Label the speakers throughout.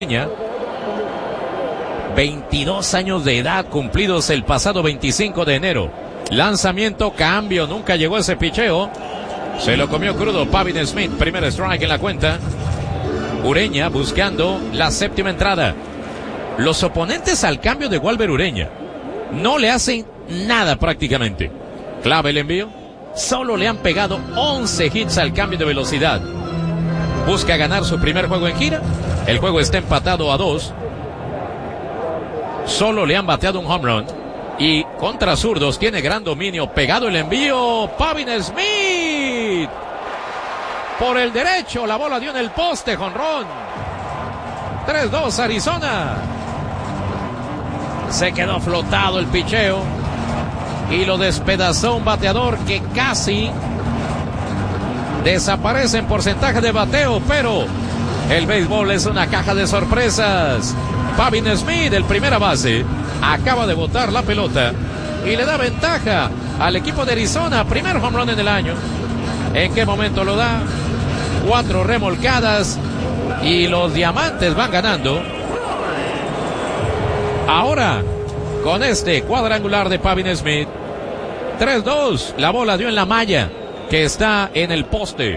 Speaker 1: 22 años de edad cumplidos el pasado 25 de enero. Lanzamiento, cambio, nunca llegó ese picheo. Se lo comió crudo Pavin Smith, primer strike en la cuenta. Ureña buscando la séptima entrada. Los oponentes al cambio de Walber Ureña no le hacen nada prácticamente. Clave el envío. Solo le han pegado 11 hits al cambio de velocidad. Busca ganar su primer juego en gira. El juego está empatado a 2. Solo le han bateado un home run. Y contra zurdos tiene gran dominio. Pegado el envío. Pavin Smith. Por el derecho. La bola dio en el poste. Jonrón. 3-2 Arizona. Se quedó flotado el picheo. Y lo despedazó un bateador que casi desaparece en porcentaje de bateo. Pero el béisbol es una caja de sorpresas. Pavin Smith, el primera base, acaba de botar la pelota y le da ventaja al equipo de Arizona. Primer home run en el año. ¿En qué momento lo da? 4 remolcadas y los Diamantes van ganando. Ahora, con este cuadrangular de Pavin Smith, 3-2. La bola dio en la malla que está en el poste.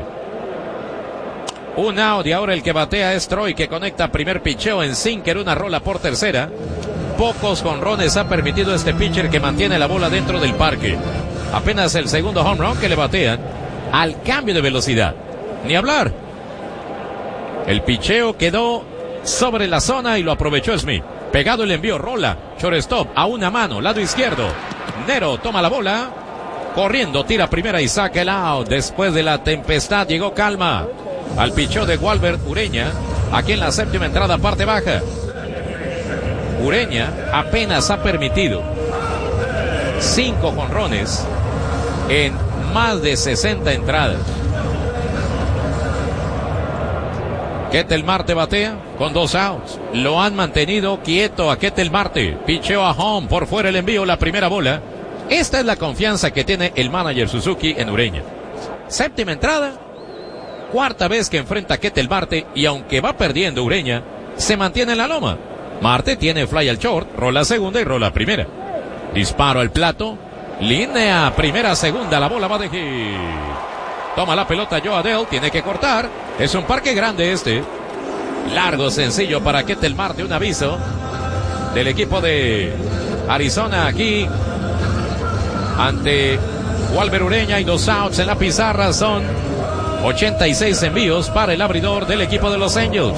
Speaker 1: Un out y ahora el que batea es Troy, que conecta primer picheo en sinker, una rola por tercera. Pocos jonrones ha permitido este pitcher que mantiene la bola dentro del parque. Apenas el segundo home run que le batean al cambio de velocidad. Ni hablar. El picheo quedó sobre la zona y lo aprovechó Smith. Pegado el envío, rola, shortstop a una mano, lado izquierdo. Nero toma la bola, corriendo, tira primera y saca el out. Después de la tempestad llegó calma al picheo de Walber Ureña, aquí en la séptima entrada, parte baja. Ureña apenas ha permitido 5 jonrones en más de 60 entradas. Ketel Marte batea con 2 outs. Lo han mantenido quieto a Ketel Marte. Picheo a home, por fuera el envío, la primera bola. Esta es la confianza que tiene el manager Suzuki en Ureña. Séptima entrada, cuarta vez que enfrenta a Ketel Marte, y aunque va perdiendo Ureña, se mantiene en la loma. Marte tiene fly al short, rola segunda y rola primera. Disparo al plato, línea primera, segunda, la bola va de hit. Toma la pelota Joe Adell, tiene que cortar. Es un parque grande este. Largo, sencillo para Ketel Marte, un aviso del equipo de Arizona aquí ante Walber Ureña, y 2 outs en la pizarra. Son 86 envíos para el abridor del equipo de Los Angels.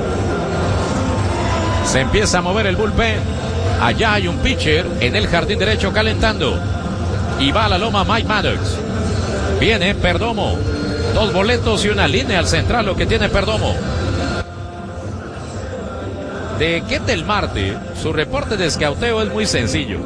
Speaker 1: Se empieza a mover el bullpen. Allá hay un pitcher en el jardín derecho calentando. Y va a la loma Mike Maddox. Viene Perdomo. 2 boletos y una línea al central, lo que tiene Perdomo. De Ketel Marte, su reporte de escauteo es muy sencillo.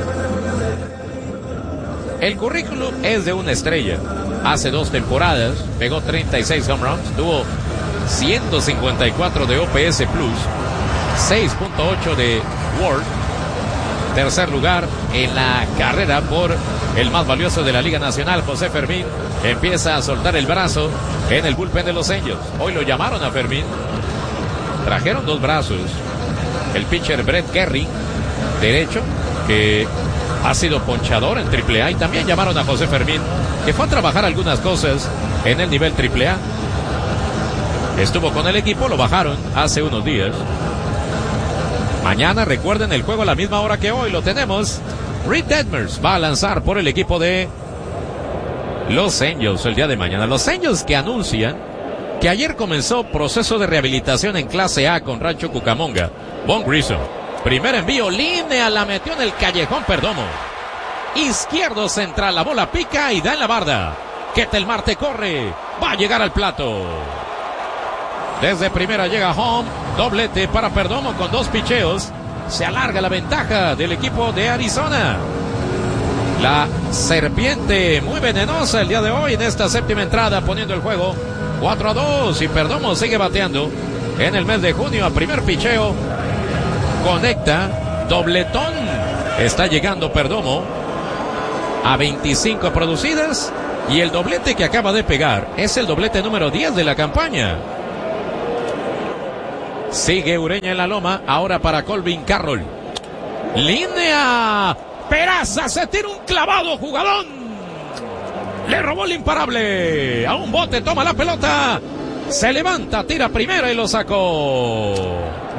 Speaker 1: El currículum es de una estrella. Hace 2 temporadas pegó 36 home runs, tuvo 154 de OPS plus, 6.8 de WAR. Tercer lugar en la carrera por el más valioso de la Liga Nacional, José Fermín. Empieza a soltar el brazo en el bullpen de Los Angels. Hoy lo llamaron a Fermín. Trajeron 2 brazos. El pitcher Brett Kerry, derecho, que ha sido ponchador en AAA, y también llamaron a José Fermín, que fue a trabajar algunas cosas en el nivel AAA. Estuvo con el equipo, lo bajaron hace unos días. Mañana, recuerden, el juego a la misma hora que hoy lo tenemos. Reed Detmers va a lanzar por el equipo de Los Angels el día de mañana. Los Angels que anuncian que ayer comenzó proceso de rehabilitación en clase A con Rancho Cucamonga. Von Grissom. Primer envío, línea, la metió en el callejón Perdomo. Izquierdo central, la bola pica y da en la barda. Ketel Marte corre, va a llegar al plato. Desde primera llega home, doblete para Perdomo con 2 picheos. Se alarga la ventaja del equipo de Arizona. La serpiente muy venenosa el día de hoy en esta séptima entrada, poniendo el juego 4-2, y Perdomo sigue bateando en el mes de junio a primer picheo. Conecta, dobletón. Está llegando Perdomo a 25 producidas, y el doblete que acaba de pegar es el doblete número 10 de la campaña. Sigue Ureña en la loma. Ahora para Colvin Carroll. Línea. Peraza se tira un clavado, jugadón. Le robó el imparable. A un bote, toma la pelota. Se levanta, tira primera y lo sacó.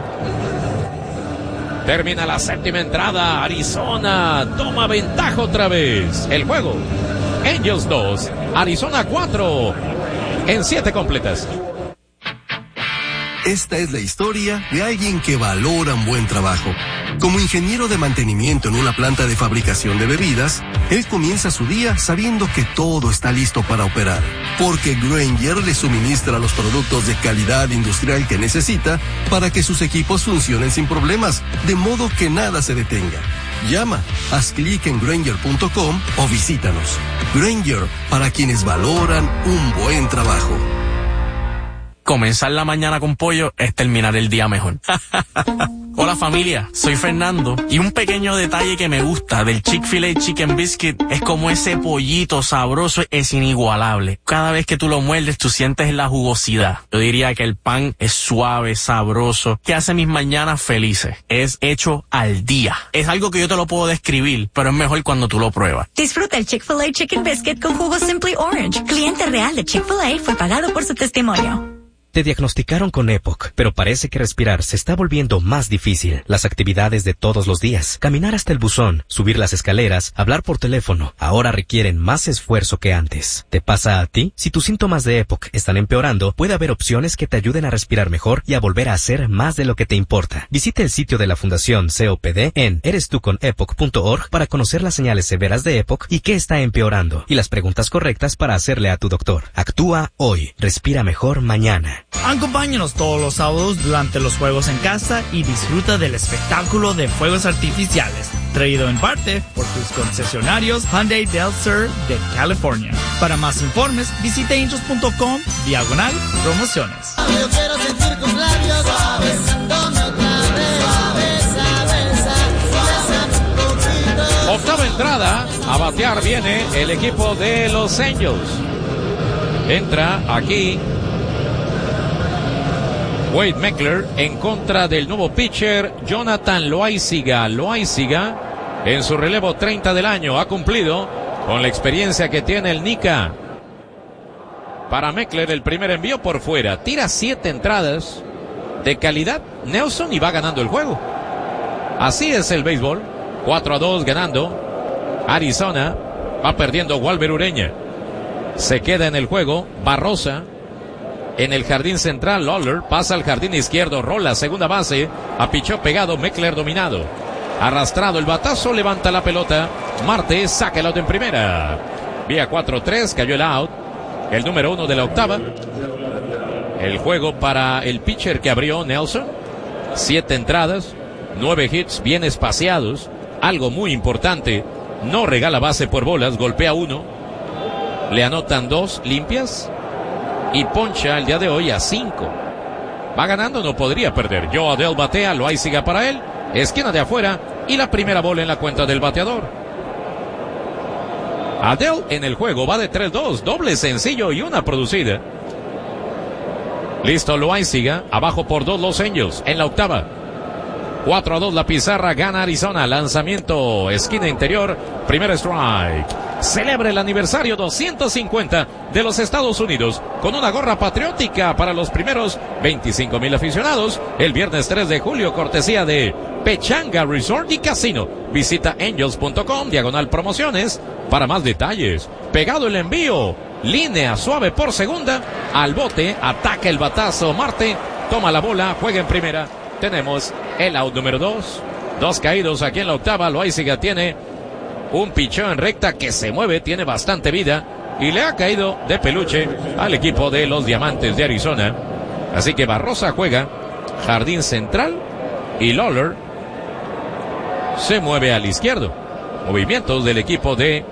Speaker 1: Termina la séptima entrada. Arizona toma ventaja otra vez. El juego. Angels 2. Arizona 4. En 7 completas.
Speaker 2: Esta es la historia de alguien que valora un buen trabajo. Como ingeniero de mantenimiento en una planta de fabricación de bebidas, él comienza su día sabiendo que todo está listo para operar, porque Grainger le suministra los productos de calidad industrial que necesita para que sus equipos funcionen sin problemas, de modo que nada se detenga. Llama, haz clic en Grainger.com o visítanos. Grainger, para quienes valoran un buen trabajo.
Speaker 3: Comenzar la mañana con pollo es terminar el día mejor. Hola familia, soy Fernando y un pequeño detalle que me gusta del Chick-fil-A Chicken Biscuit es como ese pollito sabroso es inigualable. Cada vez que tú lo muerdes tú sientes la jugosidad. Yo diría que el pan es suave, sabroso, que hace mis mañanas felices. Es hecho al día. Es algo que yo te lo puedo describir, pero es mejor cuando tú lo pruebas.
Speaker 4: Disfruta el Chick-fil-A Chicken Biscuit con jugo Simply Orange. Cliente real de Chick-fil-A fue pagado por su testimonio.
Speaker 5: Te diagnosticaron con EPOC, pero parece que respirar se está volviendo más difícil. Las actividades de todos los días, caminar hasta el buzón, subir las escaleras, hablar por teléfono, ahora requieren más esfuerzo que antes. ¿Te pasa a ti? Si tus síntomas de EPOC están empeorando, puede haber opciones que te ayuden a respirar mejor y a volver a hacer más de lo que te importa. Visita el sitio de la Fundación COPD en erestuconepoc.org para conocer las señales severas de EPOC y qué está empeorando, y las preguntas correctas para hacerle a tu doctor. Actúa hoy. Respira mejor mañana.
Speaker 6: Acompáñanos todos los sábados durante los juegos en casa y disfruta del espectáculo de fuegos artificiales, traído en parte por tus concesionarios Hyundai Del Sur de California. Para más informes, visita angels.com/promociones.
Speaker 7: Yo quiero sentir tus labios besándome otra vez, bésame un poquito.
Speaker 1: Octava entrada, a batear viene el equipo de los Angels. Entra aquí Wade Meckler en contra del nuevo pitcher Jonathan Loaiziga. Loaiziga en su relevo 30 del año ha cumplido con la experiencia que tiene el Nica. Para Meckler el primer envío por fuera. Tira 7 entradas de calidad Nelson y va ganando el juego. Así es el béisbol. 4-2 ganando Arizona. Va perdiendo Walber Ureña. Se queda en el juego Barrosa. En el jardín central, Lawler pasa al jardín izquierdo, rola, segunda base, apichó pegado, Meckler dominado. Arrastrado el batazo, levanta la pelota, Marte saca el out en primera. Vía 4-3, cayó el out, el número 1 de la octava. El juego para el pitcher que abrió Nelson. 7 entradas, 9 hits bien espaciados, algo muy importante, no regala base por bolas, golpea 1, le anotan 2 limpias. Y poncha el día de hoy a 5. Va ganando, no podría perder. Joe Adell batea, Loaiziga para él. Esquina de afuera y la primera bola en la cuenta del bateador. Adell en el juego va de 3-2, doble sencillo y una producida. Listo Loaiziga, abajo por 2 los Angels en la octava. 4-2 la pizarra, gana Arizona. Lanzamiento, esquina interior, primer strike. Celebra el aniversario 250 de los Estados Unidos con una gorra patriótica para los primeros 25,000 aficionados el viernes 3 de julio, cortesía de Pechanga Resort y Casino. Visita angels.com/promociones para más detalles. Pegado el envío, línea suave por segunda, al bote, ataca el batazo, Marte toma la bola, juega en primera. Tenemos el out número 2. 2 caídos aquí en la octava. Loaiziga tiene un picheo en recta que se mueve, tiene bastante vida y le ha caído de peluche al equipo de los Diamantes de Arizona. Así que Barrosa juega jardín central y Lawler se mueve al izquierdo. Movimientos del equipo de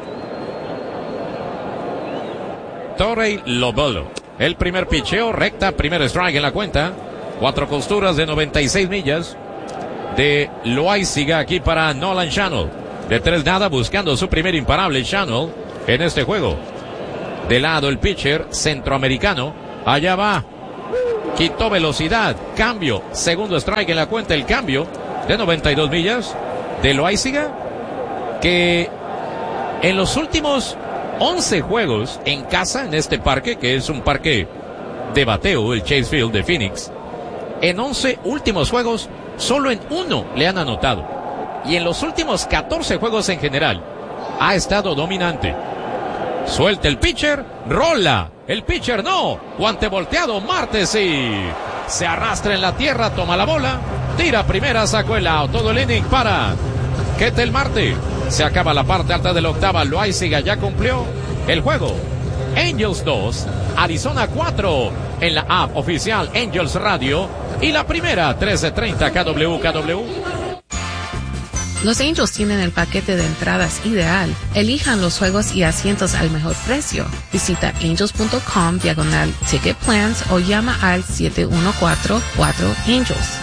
Speaker 1: Torrey Lobelo. El primer picheo, recta, primer strike en la cuenta. 4 costuras de 96 millas de Loaiziga aquí para Nolan Schanuel. De 3-0 buscando su primer imparable Schanuel en este juego. De lado el pitcher centroamericano. Allá va quitó velocidad, cambio, segundo strike en la cuenta, el cambio de 92 millas de Loaiziga, que en los últimos 11 juegos en casa en este parque, que es un parque de bateo, el Chase Field de Phoenix, en 11 últimos juegos, solo en uno le han anotado. Y en los últimos 14 juegos en general, ha estado dominante. Suelta el pitcher, rola. El pitcher no. Guante volteado, Martesi. Se arrastra en la tierra, toma la bola. Tira primera, sacó el out. Todo el inning para Ketel Marte. Se acaba la parte alta de la octava. Loaiziga ya cumplió el juego. Angels 2, Arizona 4. En la app oficial Angels Radio. Y la primera, 13:30 KWKW.
Speaker 8: Los Angels tienen el paquete de entradas ideal. Elijan los juegos y asientos al mejor precio. Visita angels.com/ticket plans o llama al 7144-ANGELS.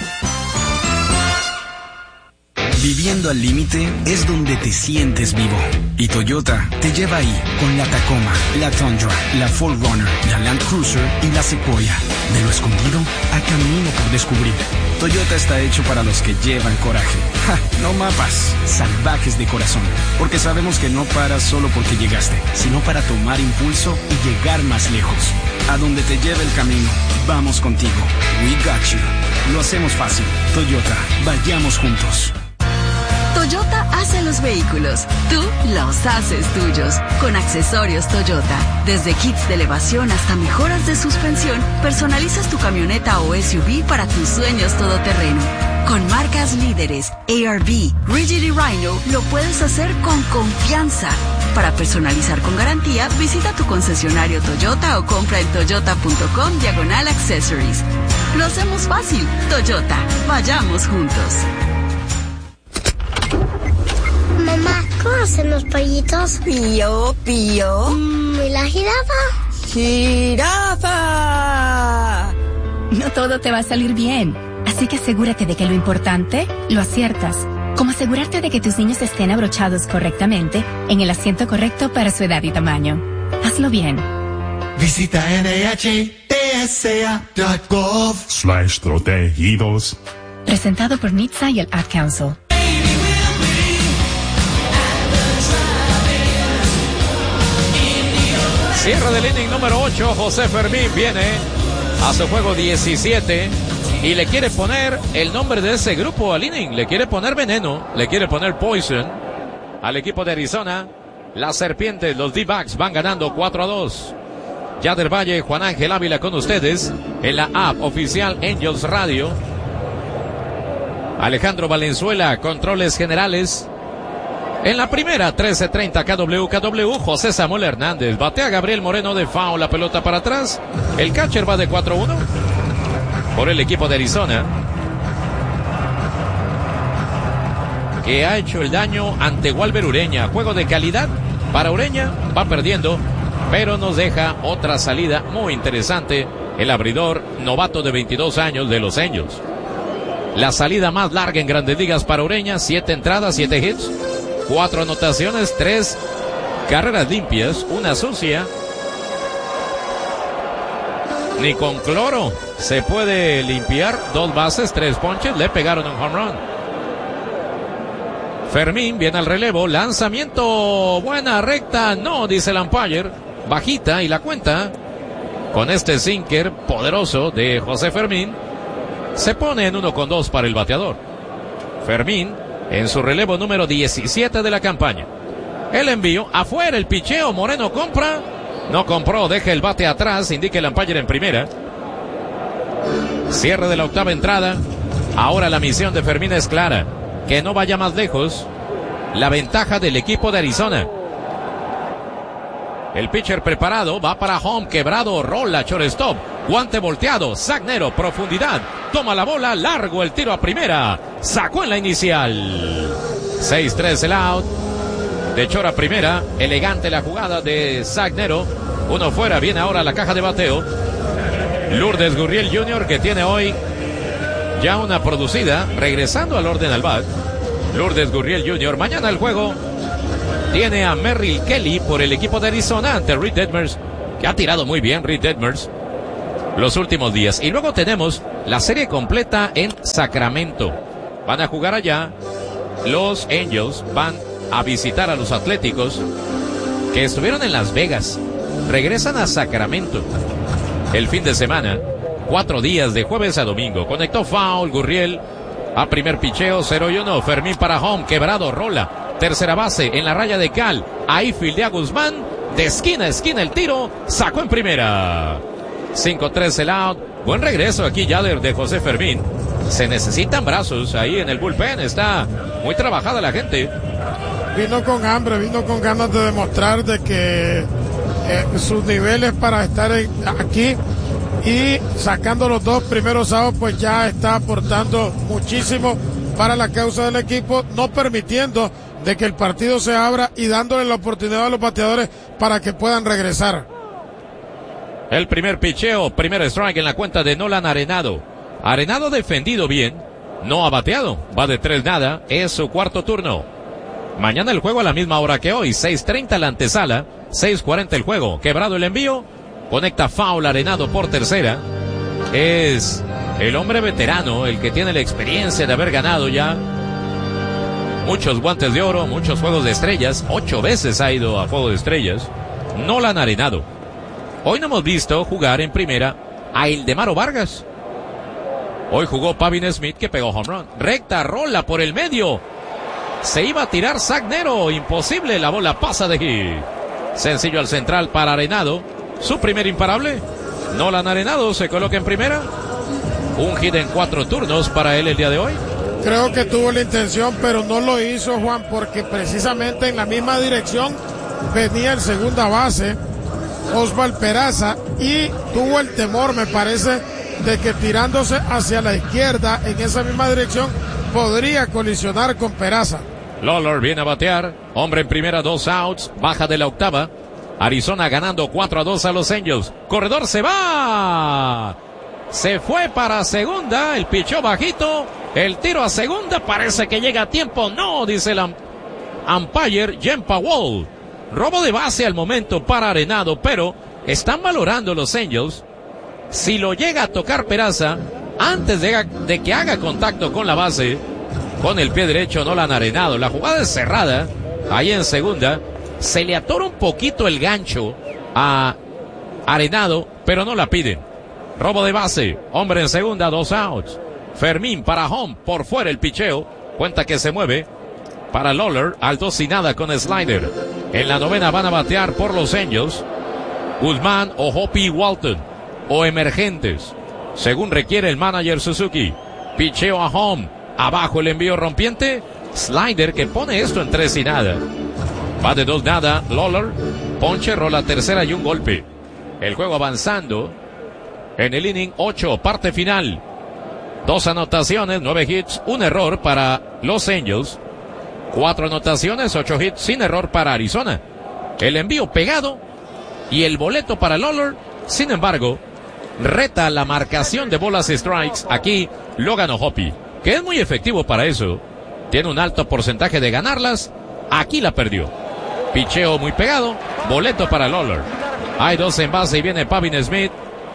Speaker 9: Viviendo al límite es donde te sientes vivo. Y Toyota te lleva ahí con la Tacoma, la Tundra, la 4Runner, la Land Cruiser y la Sequoia. De lo escondido a camino por descubrir. Toyota está hecho para los que llevan coraje. ¡Ja! No mapas, salvajes de corazón. Porque sabemos que no paras solo porque llegaste, sino para tomar impulso y llegar más lejos. A donde te lleve el camino, vamos contigo. We got you. Lo hacemos fácil. Toyota, vayamos juntos.
Speaker 10: Toyota hace los vehículos, tú los haces tuyos. Con accesorios Toyota, desde kits de elevación hasta mejoras de suspensión, personalizas tu camioneta o SUV para tus sueños todoterreno. Con marcas líderes, ARB, Rigid y Rhino, lo puedes hacer con confianza. Para personalizar con garantía, visita tu concesionario Toyota o compra en toyota.com/accessories. Lo hacemos fácil. Toyota, vayamos juntos.
Speaker 11: Mamá, ¿cómo hacen los pollitos?
Speaker 12: Pío, pío.
Speaker 11: ¿Y la jirafa?
Speaker 12: ¡Jirafa!
Speaker 13: No todo te va a salir bien, así que asegúrate de que lo importante lo aciertas. Como asegurarte de que tus niños estén abrochados correctamente en el asiento correcto para su edad y tamaño. Hazlo bien.
Speaker 14: Visita NHTSA.gov/protegidos.
Speaker 13: Presentado por NHTSA y el Ad Council.
Speaker 1: Cierre del inning número 8, José Fermín viene a su juego 17 y le quiere poner el nombre de ese grupo al inning. Le quiere poner veneno, le quiere poner poison al equipo de Arizona. Las Serpientes, los D-backs van ganando 4-2. Yader Valle, Juan Ángel Ávila con ustedes en la app oficial Angels Radio. Alejandro Valenzuela, controles generales. En la primera, 13:30 KWKW, José Samuel Hernández. Batea Gabriel Moreno de foul, la pelota para atrás. El catcher va de 4-1 por el equipo de Arizona, que ha hecho el daño ante Walber Ureña. Juego de calidad para Ureña, va perdiendo, pero nos deja otra salida muy interesante. El abridor novato de 22 años de los Angels. La salida más larga en Grandes Ligas para Ureña, 7 entradas, 7 hits. 4 anotaciones, 3 carreras limpias, una sucia. Ni con cloro se puede limpiar. 2 bases, 3 ponches, le pegaron un home run. Fermín viene al relevo, lanzamiento, buena recta, no, dice el umpire, bajita, y la cuenta con este sinker poderoso de José Fermín se pone en 1-2 para el bateador. Fermín en su relevo número 17 de la campaña. El envío, afuera el picheo, Moreno compra, no compró, deja el bate atrás, indica el umpire en primera. Cierre de la octava entrada. Ahora la misión de Fermín es clara, que no vaya más lejos. La ventaja del equipo de Arizona. El pitcher preparado, va para home, quebrado, rola, shortstop, guante volteado, Zagnero, profundidad, toma la bola, largo el tiro a primera, sacó en la inicial. 6-3 el out, de short a primera, elegante la jugada de Zagnero, uno fuera, viene ahora a la caja de bateo. Lourdes Gurriel Jr., que tiene hoy ya una producida, regresando al orden al bat. Lourdes Gurriel Jr., mañana el juego tiene a Merrill Kelly por el equipo de Arizona ante Reed Detmers, que ha tirado muy bien Reed Detmers. los últimos días. Y luego tenemos la serie completa en Sacramento. Van a jugar allá. Los Angels van a visitar a los Atléticos, que estuvieron en Las Vegas. Regresan a Sacramento el fin de semana. 4 días de jueves a domingo. Conectó foul Gurriel a primer picheo, 0-1. Fermín para home, quebrado, rola. Tercera base en la raya de cal. Ahí fildea Guzmán. De esquina a esquina el tiro. Sacó en primera. 5-3 el out. Buen regreso aquí ya de José Fermín. Se necesitan brazos ahí en el bullpen. Está muy trabajada la gente.
Speaker 14: Vino con hambre, vino con ganas de demostrar de que sus niveles para estar aquí, y sacando los 2 primeros outs, pues ya está aportando muchísimo para la causa del equipo, no permitiendo de que el partido se abra y dándole la oportunidad a los bateadores para que puedan regresar.
Speaker 1: El primer picheo, primer strike en la cuenta de Nolan Arenado. Arenado defendido bien, no ha bateado, va de 3-0, es su cuarto turno. Mañana el juego a la misma hora que hoy, 6:30 la antesala, 6:40 el juego. Quebrado el envío, conecta foul Arenado por tercera. Es el hombre veterano, el que tiene la experiencia de haber ganado ya muchos guantes de oro, muchos juegos de estrellas. 8 veces ha ido a juego de estrellas. Nolan Arenado. Hoy no hemos visto jugar en primera a Ildemaro Vargas. Hoy jugó Pavin Smith, que pegó home run. Recta, rola por el medio. Se iba a tirar Zach Nero, imposible, la bola pasa de hit. Sencillo al central para Arenado, su primer imparable. Nolan Arenado se coloca en primera. Un hit en 4 turnos para él el día de hoy.
Speaker 14: Creo que tuvo la intención, pero no lo hizo, Juan, porque precisamente en la misma dirección venía el segunda base, Osval Peraza, y tuvo el temor, me parece, de que tirándose hacia la izquierda en esa misma dirección podría colisionar con Peraza.
Speaker 1: Lawler viene a batear, hombre en primera, 2 outs, baja de la octava. Arizona ganando 4-2 a los Angels. Corredor se va. Se fue para segunda, el pichó bajito, el tiro a segunda, parece que llega a tiempo. No, dice el umpire Jen Powell. Robo de base al momento para Arenado, pero están valorando los Angels. Si lo llega a tocar Peraza, antes de que haga contacto con la base, con el pie derecho Nolan Arenado. La jugada es cerrada, ahí en segunda. Se le atora un poquito el gancho a Arenado, pero no la piden. Robo de base, hombre en segunda, 2 outs. Fermín para home, por fuera el picheo. Cuenta que se mueve para Lawler, al 2-0 con slider. En la novena van a batear por los Angels Guzmán o Hoppy Walton, o emergentes, según requiere el manager Suzuki. Picheo a home, abajo el envío rompiente, slider que pone esto en 3-0. Va de 2-0, Lawler, ponche, rola tercera y un golpe. El juego avanzando en el inning 8, parte final. 2 anotaciones, 9 hits, 1 error para los Angels. 4 anotaciones, 8 hits, sin error para Arizona. El envío pegado y el boleto para Lawler. Sin embargo, reta la marcación de bolas y strikes aquí Logan O'Hoppe, que es muy efectivo para eso. Tiene un alto porcentaje de ganarlas. Aquí la perdió. Picheo muy pegado, boleto para Lawler. Hay 2 en base y viene Pavin Smith,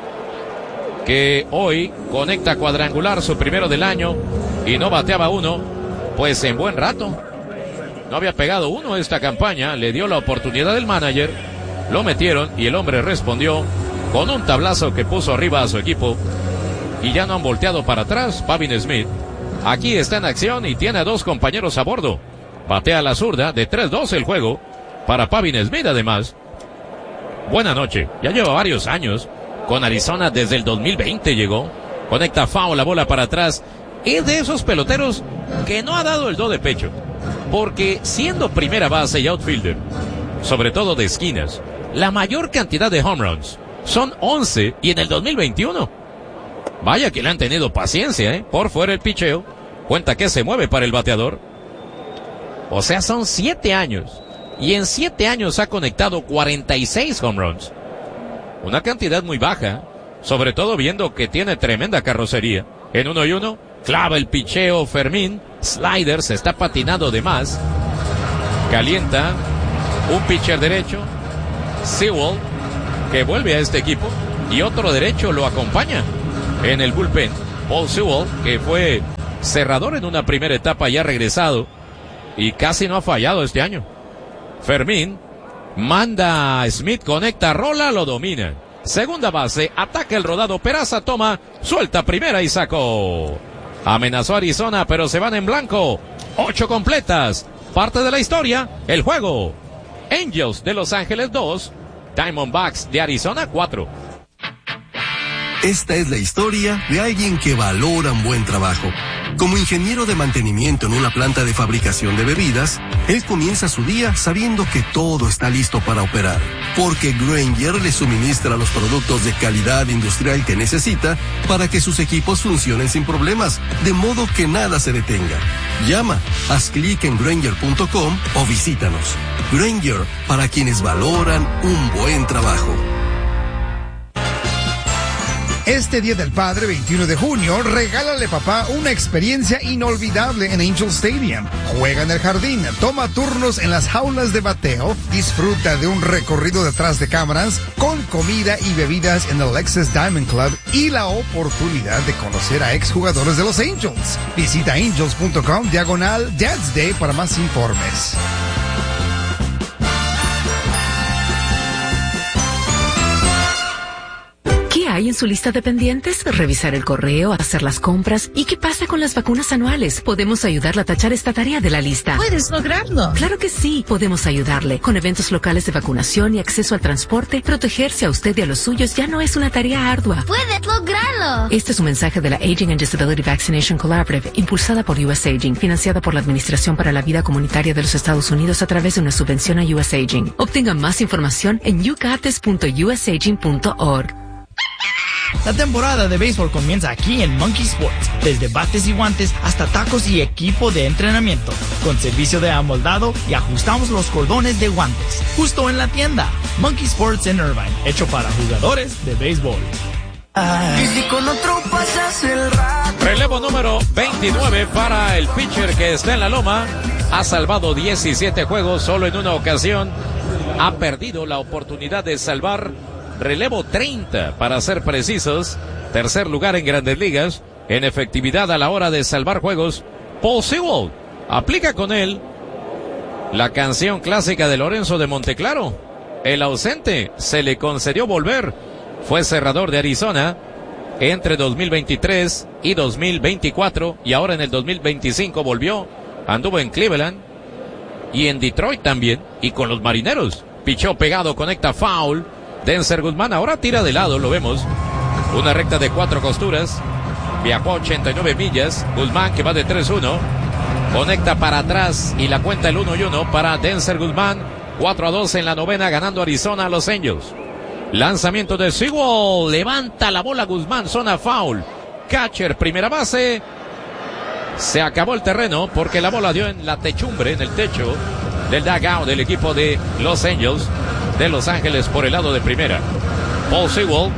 Speaker 1: que hoy conecta cuadrangular, su primero del año, y no bateaba uno, pues en buen rato. No había pegado uno esta campaña, le dio la oportunidad del manager, lo metieron y el hombre respondió con un tablazo que puso arriba a su equipo, y ya no han volteado para atrás. Pavin Smith aquí está en acción y tiene a 2 compañeros a bordo. Batea a la zurda, de 3-2 el juego para Pavin Smith. Además, buena noche, ya lleva varios años con Arizona, desde el 2020 llegó. Conecta foul, la bola para atrás. Es de esos peloteros que no ha dado el do de pecho, porque siendo primera base y outfielder, sobre todo de esquinas, la mayor cantidad de home runs son 11, y en el 2021. Vaya que le han tenido paciencia, por fuera el picheo. Cuenta que se mueve para el bateador. O sea, son 7 años. Y en 7 años ha conectado 46 home runs. Una cantidad muy baja, sobre todo viendo que tiene tremenda carrocería. En 1-1, clava el picheo Fermín. Slider, se está patinando de más. Calienta un pitcher derecho, Sewell, que vuelve a este equipo. y otro derecho lo acompaña en el bullpen. Paul Sewell, que fue cerrador en una primera etapa, ya ha regresado y casi no ha fallado este año. Fermín manda a Smith, conecta, rola, lo domina. Segunda base, ataca el rodado, Peraza toma, suelta primera y sacó. Amenazó a Arizona, pero se van en blanco. 8 completas. Parte de la historia, el juego. Angels de Los Ángeles 2, Diamondbacks de Arizona 4.
Speaker 2: Esta es la historia de alguien que valora un buen trabajo. Como ingeniero de mantenimiento en una planta de fabricación de bebidas, él comienza su día sabiendo que todo está listo para operar, porque Grainger le suministra los productos de calidad industrial que necesita para que sus equipos funcionen sin problemas, de modo que nada se detenga. Llama, haz clic en Grainger.com o visítanos. Grainger, para quienes valoran un buen trabajo.
Speaker 15: Este Día del Padre, 21 de junio, regálale papá una experiencia inolvidable en Angel Stadium. Juega en el jardín, toma turnos en las jaulas de bateo, disfruta de un recorrido detrás de cámaras, con comida y bebidas en el Lexus Diamond Club y la oportunidad de conocer a exjugadores de los Angels. Visita angels.com/Dad's Day para más informes.
Speaker 16: ¿Qué hay en su lista de pendientes? Revisar el correo, hacer las compras. ¿Y qué pasa con las vacunas anuales? Podemos ayudarle a tachar esta tarea de la lista.
Speaker 17: ¿Puedes lograrlo?
Speaker 16: Claro que sí. Podemos ayudarle. Con eventos locales de vacunación y acceso al transporte, protegerse a usted y a los suyos ya no es una tarea ardua.
Speaker 17: ¡Puedes lograrlo!
Speaker 16: Este es un mensaje de la Aging and Disability Vaccination Collaborative, impulsada por US Aging, financiada por la Administración para la Vida Comunitaria de los Estados Unidos a través de una subvención a US Aging. Obtenga más información en yougates.usaging.org.
Speaker 6: La temporada de béisbol comienza aquí en Monkey Sports, desde bates y guantes hasta tacos y equipo de entrenamiento, con servicio de amoldado y ajustamos los cordones de guantes, justo en la tienda. Monkey Sports en Irvine, hecho para jugadores de béisbol.
Speaker 7: Y si con otro pasas el rato.
Speaker 1: Relevo número 29 para el pitcher que está en la loma. Ha salvado 17 juegos, solo en una ocasión ha perdido la oportunidad de salvar. Relevo 30 para ser precisos. Tercer lugar en Grandes Ligas en efectividad a la hora de salvar juegos. Paul Sewell aplica con él la canción clásica de Lorenzo de Monteclaro. El ausente se le concedió volver. Fue cerrador de Arizona entre 2023 y 2024 y ahora en el 2025 volvió. Anduvo en Cleveland y en Detroit también y con los Marineros. Pichó pegado, conecta foul. Denzer Guzmán ahora tira de lado, lo vemos. Una recta de 4 costuras. Viajó a 89 millas. Guzmán que va de 3-1. Conecta para atrás y la cuenta el 1-1 para Denzer Guzmán. 4-2 en la novena, ganando Arizona a los Angels. Lanzamiento de Sewell. Levanta la bola Guzmán, zona foul. Catcher, primera base. Se acabó el terreno porque la bola dio en la techumbre, en el techo del dugout del equipo de Los Angels de Los Ángeles por el lado de primera. Paul Sewell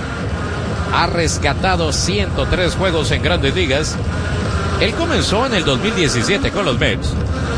Speaker 1: ha rescatado 103 juegos en Grandes Ligas. Él comenzó en el 2017 con los Mets.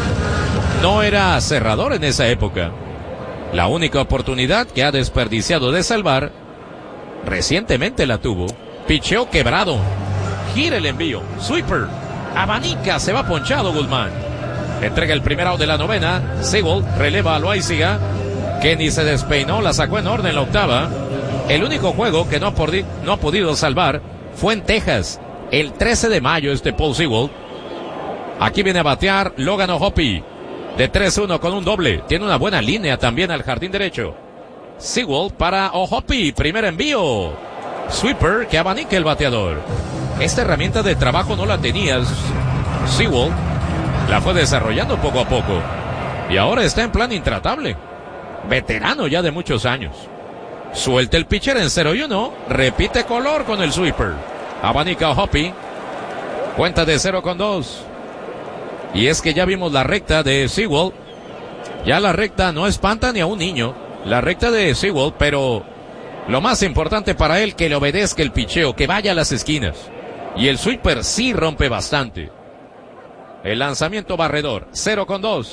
Speaker 1: No era cerrador en esa época. La única oportunidad que ha desperdiciado de salvar, recientemente la tuvo. Picheo quebrado. Gira el envío. Sweeper. Abanica. Se va ponchado Guzmán. Entrega el primer out de la novena. Sewell releva a Loaiziga, que ni se despeinó, la sacó en orden la octava. El único juego que no ha podido salvar fue en Texas, el 13 de mayo Paul Sewell. Aquí viene a batear Logan O'Hoppe, de 3-1 con un doble. Tiene una buena línea también al jardín derecho. Sewell para O'Hoppe, primer envío. Sweeper que abanica el bateador. Esta herramienta de trabajo no la tenía Sewell, la fue desarrollando poco a poco y ahora está en plan intratable. Veterano ya de muchos años. Suelta el pitcher en 0-1. Repite color con el sweeper. Abanica O'Hoppe. Cuenta de 0-2. Y es que ya vimos la recta de Sewell. Ya la recta no espanta ni a un niño. La recta de Sewell, pero lo más importante para él, que le obedezca el picheo, que vaya a las esquinas. Y el sweeper sí rompe bastante. El lanzamiento barredor. 0-2.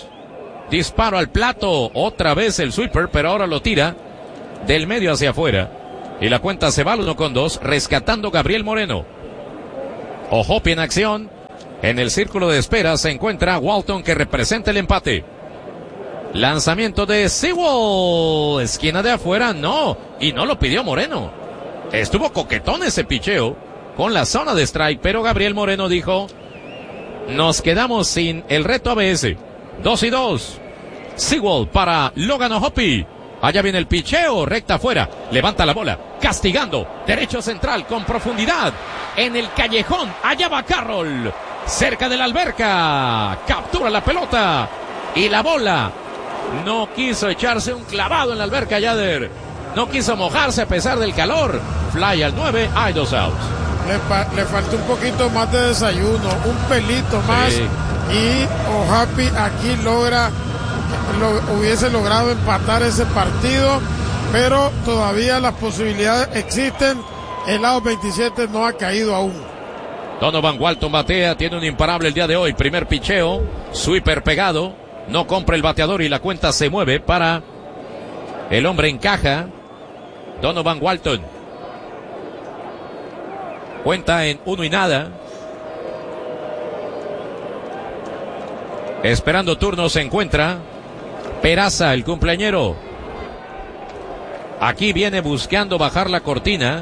Speaker 1: Disparo al plato, otra vez el sweeper, pero ahora lo tira del medio hacia afuera. Y la cuenta se va al 1-2, rescatando Gabriel Moreno. O'Hoppe en acción. En el círculo de espera se encuentra Walton, que representa el empate. Lanzamiento de Sewell. Esquina de afuera, no. Y no lo pidió Moreno. Estuvo coquetón ese picheo con la zona de strike, pero Gabriel Moreno dijo: nos quedamos sin el reto ABS. 2-2. Sewell para Logan O'Hoppe. Allá viene el picheo, recta afuera, levanta la bola, castigando, derecho central con profundidad, en el callejón, allá va Carroll, cerca de la alberca, captura la pelota, y la bola no quiso echarse un clavado en la alberca. Yader no quiso mojarse a pesar del calor. Fly al 9, hay 2 outs.
Speaker 14: Le faltó un poquito más de desayuno, un pelito más, sí. Y O'Hoppe aquí hubiese logrado empatar ese partido, pero todavía las posibilidades existen. El lado 27 no ha caído aún.
Speaker 1: Donovan Walton batea, tiene un imparable el día de hoy. Primer picheo, sweeper pegado, no compra el bateador y la cuenta se mueve para el hombre en caja, Donovan Walton. Cuenta en 1-0. Esperando turno se encuentra Peraza, el cumpleañero. Aquí viene buscando bajar la cortina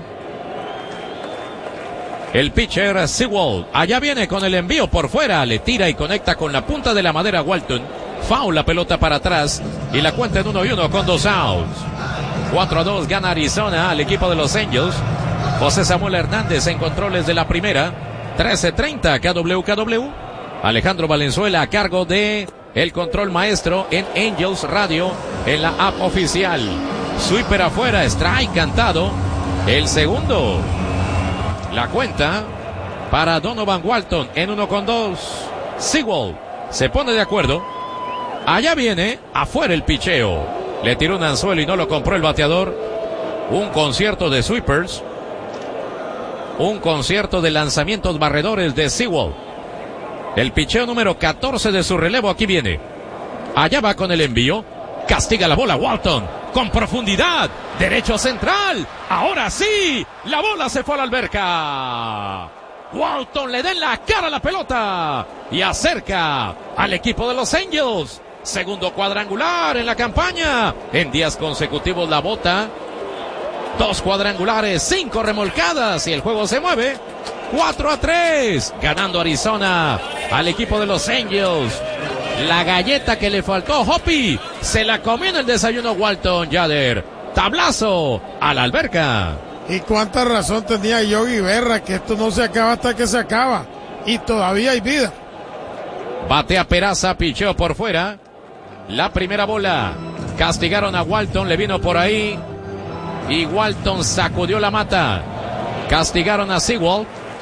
Speaker 1: el pitcher Sewell. Allá viene con el envío por fuera, le tira y conecta con la punta de la madera Walton. Foul, la pelota para atrás y la cuenta en 1-1 con 2 outs. 4-2 gana Arizona al equipo de los Angels. José Samuel Hernández en controles de la primera. 13:30 KWKW. Alejandro Valenzuela a cargo de el control maestro en Angels Radio, en la app oficial. Sweeper afuera, strike cantado. El segundo. La cuenta para Donovan Walton en 1-2. Sewell se pone de acuerdo. Allá viene afuera el picheo. Le tiró un anzuelo y no lo compró el bateador. Un concierto de sweepers. Un concierto de lanzamientos barredores de Sewell. El picheo número 14 de su relevo, aquí viene. Allá va con el envío. Castiga la bola Walton. Con profundidad. Derecho central. Ahora sí. La bola se fue a la alberca. Walton le da en la cara a la pelota. Y acerca al equipo de los Angels. Segundo cuadrangular en la campaña. En días consecutivos la bota. 2 cuadrangulares, 5 remolcadas y el juego se mueve. 4-3, ganando Arizona al equipo de los Angels. La galleta que le faltó a O'Hoppe se la comió en el desayuno Walton. Yader, tablazo a la alberca.
Speaker 14: Y cuánta razón tenía Yogi Berra, que esto no se acaba hasta que se acaba. Y todavía hay vida.
Speaker 1: Batea Peraza, picheo por fuera. La primera bola. Castigaron a Walton, le vino por ahí. Y Walton sacudió la mata. Castigaron a Sewell,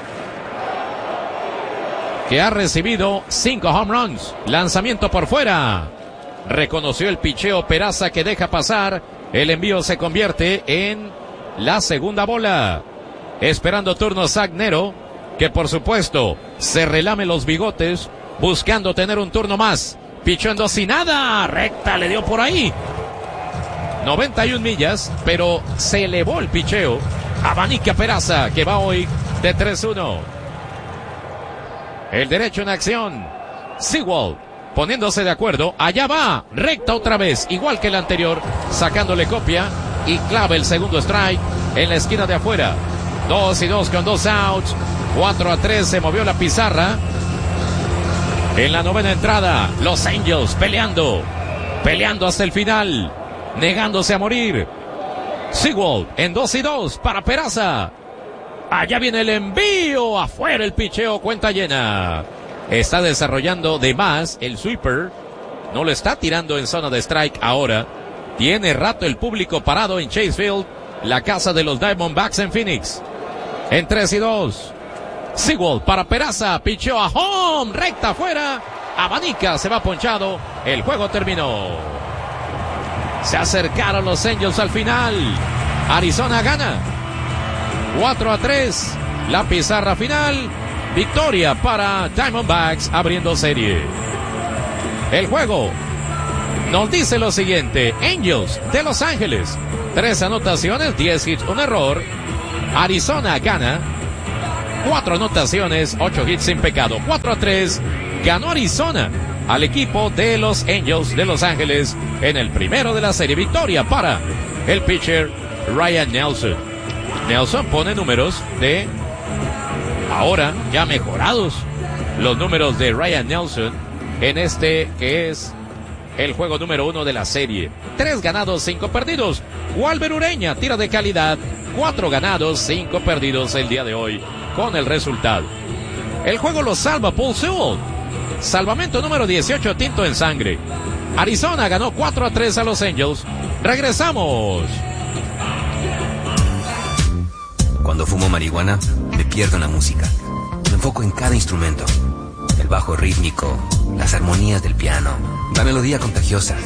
Speaker 1: que ha recibido 5 home runs. Lanzamiento por fuera. Reconoció el picheo Peraza, que deja pasar. El envío se convierte en la segunda bola. Esperando turno Zach Nero, que por supuesto se relame los bigotes buscando tener un turno más. Pichó en 2 y nada. Recta le dio por ahí. 91 millas, pero se elevó el picheo. Abanica Peraza, que va hoy de 3-1. El derecho en acción. Sewell poniéndose de acuerdo. Allá va. Recta otra vez, igual que el anterior. Sacándole copia y clava el segundo strike en la esquina de afuera. 2-2 con 2 outs. 4-3 se movió la pizarra. En la novena entrada, los Angels peleando hasta el final. Negándose a morir. Sewell en 2-2 para Peraza. Allá viene el envío. Afuera el picheo, cuenta llena. Está desarrollando de más el sweeper. No lo está tirando en zona de strike ahora. Tiene rato el público parado en Chase Field, la casa de los Diamondbacks en Phoenix. En 3-2. Sewell para Peraza. Picheo a home. Recta afuera. Abanica, se va ponchado. El juego terminó. Se acercaron los Angels al final. Arizona gana 4-3. La pizarra final. Victoria para Diamondbacks abriendo serie. El juego nos dice lo siguiente. Angels de Los Ángeles 3 anotaciones, 10 hits, un error. Arizona gana. 4 anotaciones, 8 hits sin pecado. 4-3. Ganó Arizona al equipo de los Angels de Los Ángeles en el primero de la serie. Victoria para el pitcher Ryan Nelson. Nelson pone números de ahora ya mejorados. Los números de Ryan Nelson en este que es el juego número 1 de la serie. 3 ganados, 5 perdidos. Walber Ureña tira de calidad. 4 ganados, 5 perdidos el día de hoy con el resultado. El juego lo salva Paul Sewell. Salvamento número 18, tinto en sangre. Arizona ganó 4-3 a los Angels. Regresamos.
Speaker 18: Cuando fumo marihuana, me pierdo en la música. Me enfoco en cada instrumento. El bajo rítmico, las armonías del piano, la melodía contagiosa.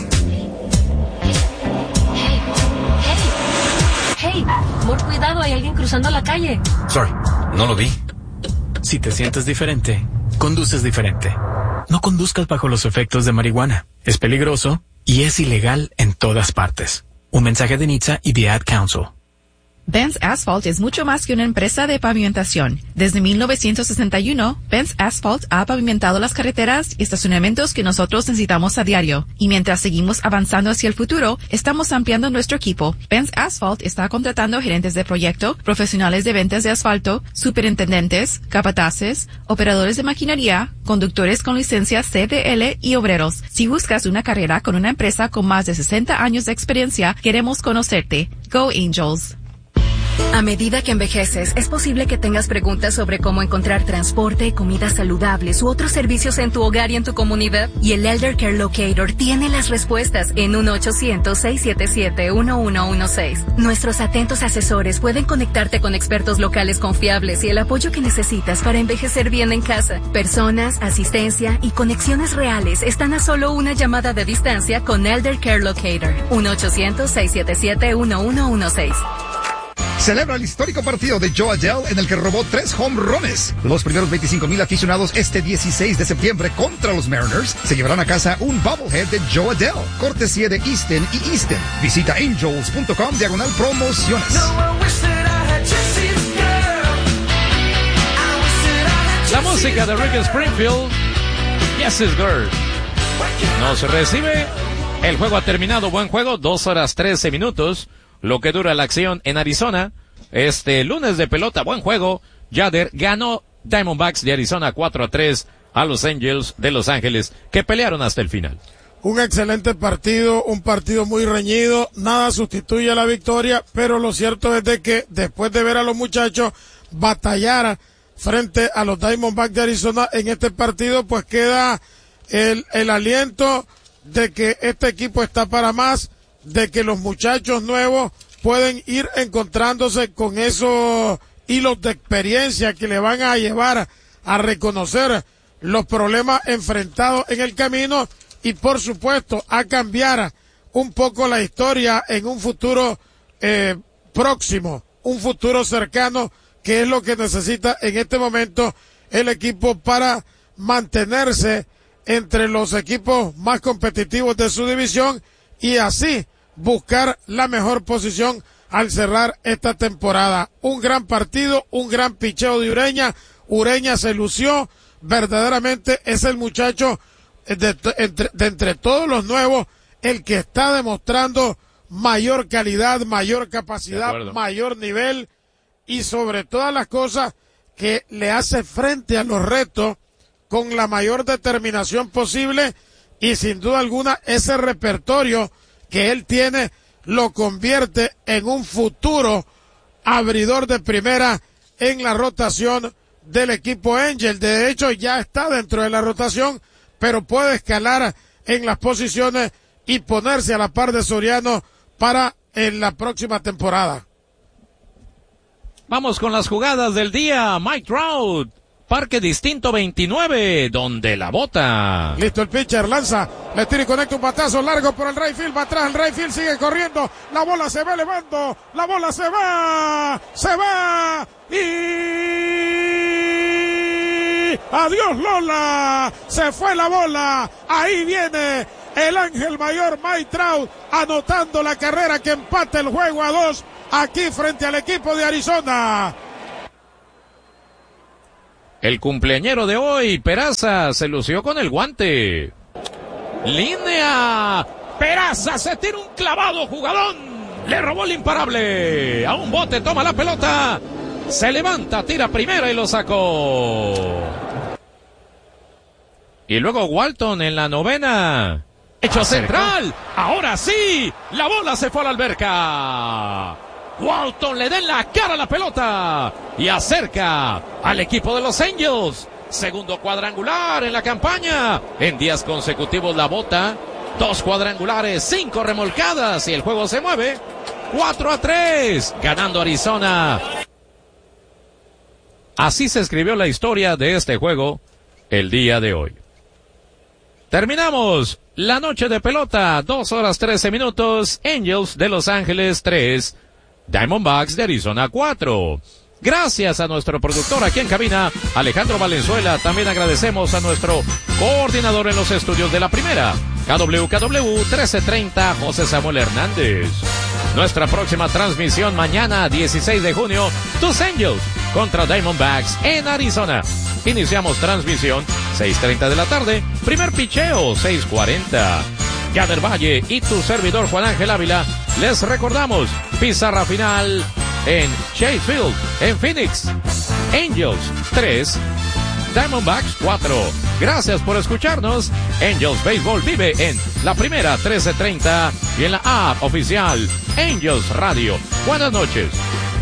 Speaker 19: Hey, por cuidado, hay alguien cruzando la calle.
Speaker 18: Sorry, no lo vi.
Speaker 3: Si te sientes diferente, conduces diferente. No conduzcas bajo los efectos de marihuana. Es peligroso y es ilegal en todas partes. Un mensaje de NHTSA y The Ad Council.
Speaker 20: Benz Asphalt es mucho más que una empresa de pavimentación. Desde 1961, Benz Asphalt ha pavimentado las carreteras y estacionamientos que nosotros necesitamos a diario. Y mientras seguimos avanzando hacia el futuro, estamos ampliando nuestro equipo. Benz Asphalt está contratando gerentes de proyecto, profesionales de ventas de asfalto, superintendentes, capataces, operadores de maquinaria, conductores con licencia CDL y obreros. Si buscas una carrera con una empresa con más de 60 años de experiencia, queremos conocerte. Go Angels.
Speaker 21: A medida que envejeces, es posible que tengas preguntas sobre cómo encontrar transporte, comidas saludables u otros servicios en tu hogar y en tu comunidad. Y el Elder Care Locator tiene las respuestas en 1-800-677-1116. Nuestros atentos asesores pueden conectarte con expertos locales confiables y el apoyo que necesitas para envejecer bien en casa. Personas, asistencia y conexiones reales están a solo una llamada de distancia con Elder Care Locator. 1-800-677-1116.
Speaker 15: Celebra el histórico partido de Joe Adell en el que robó 3 home runs. Los primeros 25,000 aficionados este 16 de septiembre contra los Mariners se llevarán a casa un bobblehead de Joe Adell, cortesía de Easton y Easton. Visita angels.com/promociones.
Speaker 1: La música de Rick Springfield, Yes It's Girl. Nos recibe. El juego ha terminado. Buen juego, 2 horas 13 minutos. Lo que dura la acción en Arizona. Este lunes de pelota, buen juego. Yader ganó Diamondbacks de Arizona 4-3 a los Angels de Los Ángeles, que pelearon hasta el final.
Speaker 14: Un excelente partido, un partido muy reñido. Nada sustituye a la victoria, pero lo cierto es de que después de ver a los muchachos batallar frente a los Diamondbacks de Arizona en este partido, pues queda el aliento de que este equipo está para más, de que los muchachos nuevos pueden ir encontrándose con esos hilos de experiencia que le van a llevar a reconocer los problemas enfrentados en el camino y por supuesto a cambiar un poco la historia en un futuro próximo, un futuro cercano, que es lo que necesita en este momento el equipo para mantenerse entre los equipos más competitivos de su división y así buscar la mejor posición al cerrar esta temporada. Un gran partido, un gran picheo de Ureña. Ureña se lució, verdaderamente es el muchacho de entre todos los nuevos el que está demostrando mayor calidad, mayor capacidad, mayor nivel y sobre todas las cosas que le hace frente a los retos con la mayor determinación posible y sin duda alguna ese repertorio que él tiene lo convierte en un futuro abridor de primera en la rotación del equipo Angel. De hecho, ya está dentro de la rotación, pero puede escalar en las posiciones y ponerse a la par de Soriano para en la próxima temporada.
Speaker 1: Vamos con las jugadas del día. Mike Trout, Parque Distinto 29, donde la bota.
Speaker 14: Listo el pitcher, lanza, le tira y conecta un batazo largo por el right field, va atrás, el right field sigue corriendo, la bola se va elevando, la bola se va y adiós Lola, se fue la bola, ahí viene el ángel mayor Mike Trout anotando la carrera que empata el juego a 2 aquí frente al equipo de Arizona.
Speaker 1: El cumpleañero de hoy, Peraza, se lució con el guante. Línea. Peraza se tira un clavado, jugadón. Le robó el imparable. A un bote, toma la pelota. Se levanta, tira primera y lo sacó. Y luego Walton en la novena. Hecho central. Ahora sí. La bola se fue a la alberca. Walton le da en la cara a la pelota y acerca al equipo de los Angels. Segundo cuadrangular en la campaña. En días consecutivos la bota. 2 cuadrangulares, 5 remolcadas y el juego se mueve. 4-3, ganando Arizona. Así se escribió la historia de este juego el día de hoy. Terminamos la noche de pelota. 2 horas 13 minutos. Angels de Los Ángeles 3. Diamondbacks de Arizona 4. Gracias a nuestro productor aquí en cabina, Alejandro Valenzuela. También agradecemos a nuestro coordinador en los estudios de la primera, KWKW 1330, José Samuel Hernández. Nuestra próxima transmisión mañana, 16 de junio, tus Angels contra Diamondbacks en Arizona. Iniciamos transmisión 6:30 de la tarde, primer picheo 6:40. Yader Valle y tu servidor Juan Ángel Ávila les recordamos pizarra final en Chase Field, en Phoenix. Angels 3, Diamondbacks 4. Gracias por escucharnos. Angels Baseball vive en la primera 1330 y en la app oficial Angels Radio. Buenas noches.